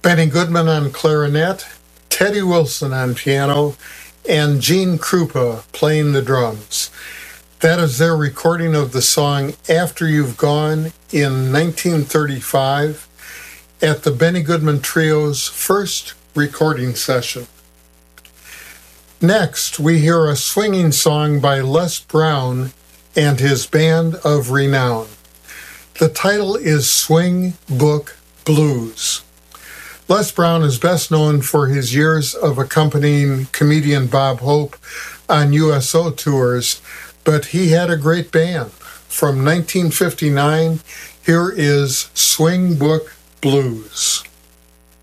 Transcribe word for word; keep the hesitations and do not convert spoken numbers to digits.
Benny Goodman on clarinet, Teddy Wilson on piano, and Gene Krupa playing the drums. That is their recording of the song After You've Gone in nineteen thirty-five at the Benny Goodman Trio's first recording session. Next, we hear a swinging song by Les Brown and his band of renown. The title is Swing Book Blues. Les Brown is best known for his years of accompanying comedian Bob Hope on U S O tours, but he had a great band. From nineteen fifty-nine, here is Swing Book Blues.